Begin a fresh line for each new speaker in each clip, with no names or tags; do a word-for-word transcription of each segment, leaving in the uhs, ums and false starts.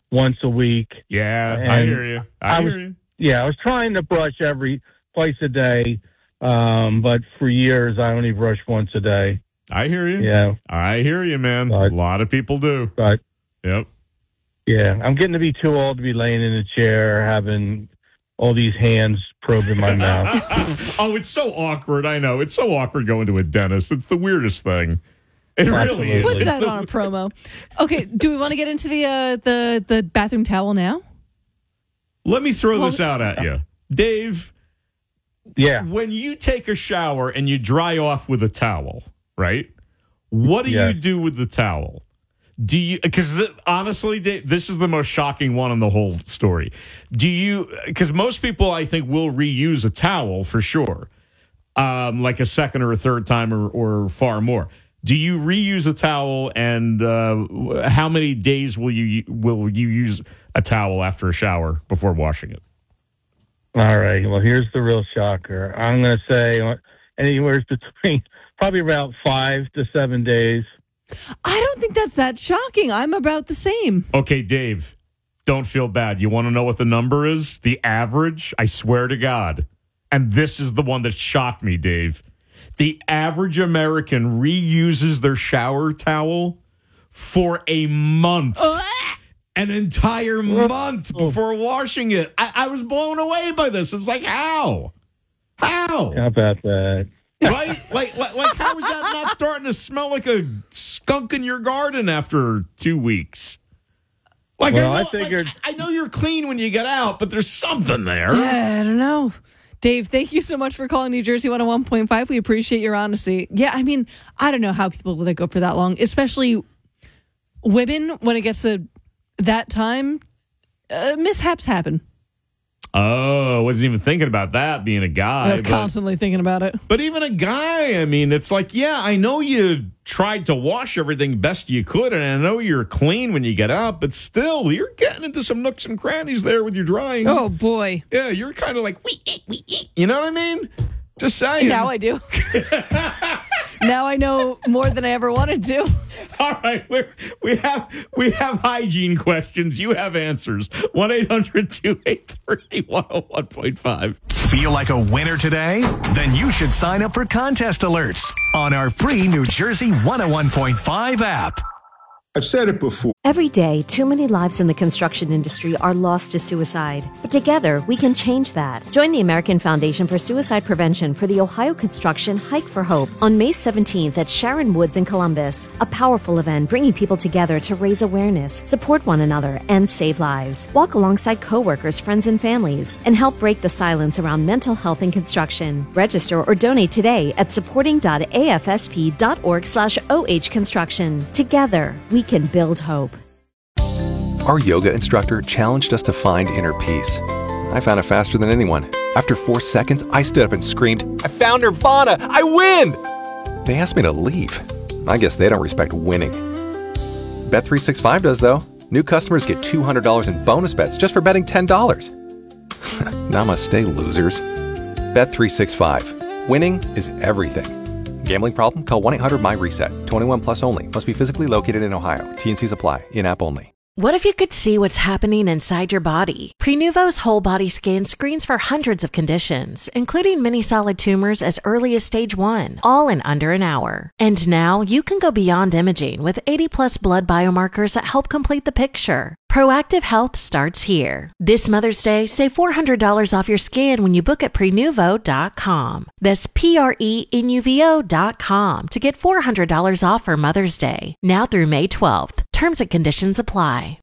once a week.
Yeah,
And
I hear you. I,
I
hear
was,
you.
Yeah, I was trying to brush every twice a day, um, but for years I only brush once a day.
I hear you.
Yeah,
I hear you, man.
But,
a lot of people do.
But
yep.
Yeah, I'm getting to be too old to be laying in a chair having all these hands probing my mouth.
Oh, it's so awkward. I know. It's so awkward going to a dentist. It's the weirdest thing. It really is.
Put
It's
that
the-
on a promo. Okay, do we want to get into the uh, the the bathroom towel now?
Let me throw
Well,
this out at you. Dave,
Yeah.
when you take a shower and you dry off with a towel, right? What do
Yeah.
you do with the towel? Do you, because th- honestly, Dave, this is the most shocking one in the whole story. Do you, because most people, I think, will reuse a towel for sure, um, like a second or a third time or, or far more. Do you reuse a towel, and uh, how many days will you will you use a towel after a shower before washing it?
All right. Well, here's the real shocker. I'm going to say anywhere between probably about five to seven days.
I don't think that's that shocking. I'm about the same.
Okay, Dave, don't feel bad. You want to know what the number is? The average? I swear to God. And this is the one that shocked me, Dave. The average American reuses their shower towel for a month. An entire month before washing it. I, I was blown away by this. It's like, how? How?
How about that?
Right? Like, like, like, how is that not starting to smell like a skunk in your garden after two weeks? Like,
Well,
I,
I
know,
figured-
like, I know you're clean when you get out, but there's something there.
I don't know. Dave, thank you so much for calling New Jersey one oh one point five. We appreciate your honesty. Yeah, I mean, I don't know how people let it go for that long, especially women when it gets to that time. Uh, mishaps happen.
Oh, I wasn't even thinking about that being a guy.
I'm
but,
constantly thinking about it.
but even a guy, I mean, it's like, yeah, I know you tried to wash everything best you could, and I know you're clean when you get out, but still, you're getting into some nooks and crannies there with your drying.
Oh, boy.
Yeah, you're kind of like, wee, ee, wee, ee. You know what I mean? Just saying.
Now I do. Now I know more than I ever wanted to.
All right, we're, we have we have hygiene questions. You have answers. one eight hundred two eight three one oh one point five.
Feel like a winner today? Then you should sign up for contest alerts on our free New Jersey one oh one point five app.
I've said it before.
Every day, too many lives in the construction industry are lost to suicide. But together, we can change that. Join the American Foundation for Suicide Prevention for the Ohio Construction Hike for Hope on May seventeenth at Sharon Woods in Columbus. A powerful event bringing people together to raise awareness, support one another, and save lives. Walk alongside coworkers, friends, and families, and help break the silence around mental health in construction. Register or donate today at supporting.afsp.org slash OH construction. Together, we can build hope.
Our yoga instructor challenged us to find inner peace. I found it faster than anyone. After four seconds, I stood up and screamed, "I found Nirvana! I win!" They asked me to leave. I guess they don't respect winning. Bet three sixty-five does, though. New customers get two hundred dollars in bonus bets just for betting ten dollars. Namaste, losers. Bet three sixty-five. Winning is everything. Gambling problem? Call one eight hundred my reset. twenty-one plus only. Must be physically located in Ohio. T N Cs apply. In-app only.
What if you could see what's happening inside your body? Prenuvo's whole body scan screens for hundreds of conditions, including many solid tumors as early as stage one, all in under an hour. And now you can go beyond imaging with eighty plus blood biomarkers that help complete the picture. Proactive Health starts here. This Mother's Day, save four hundred dollars off your scan when you book at prenuvo dot com. That's P R E N U V O dot com to get four hundred dollars off for Mother's Day. Now through May twelfth. Terms and conditions apply.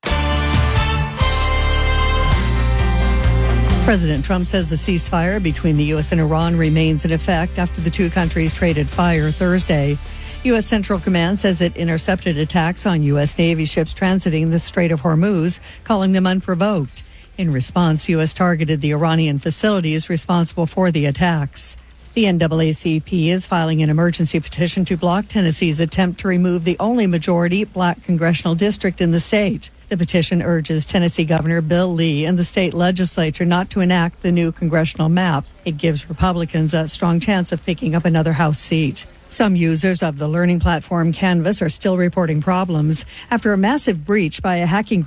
President Trump says the ceasefire between the U S and Iran remains in effect after the two countries traded fire Thursday. U S Central Command says it intercepted attacks on U S Navy ships transiting the Strait of Hormuz, calling them unprovoked. In response, U S targeted the Iranian facilities responsible for the attacks. The N double A C P is filing an emergency petition to block Tennessee's attempt to remove the only majority black congressional district in the state. The petition urges Tennessee Governor Bill Lee and the state legislature not to enact the new congressional map. It gives Republicans a strong chance of picking up another House seat. Some users of the learning platform Canvas are still reporting problems after a massive breach by a hacking group